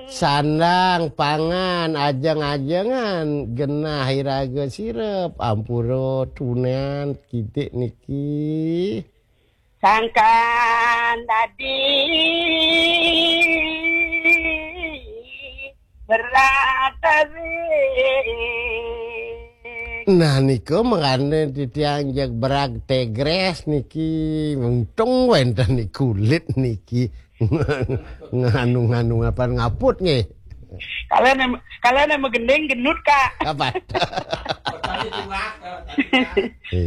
Sandang pangan ajeng-ajengan genah iraga sirep ampura tunean kidik niki. Sangkan tadi berat Nah niku mengane ditiangjak berag tegres niki untung wenten ni kulit niki nganu apa ngaput nge. Kalian yang gending genut kak. Apa?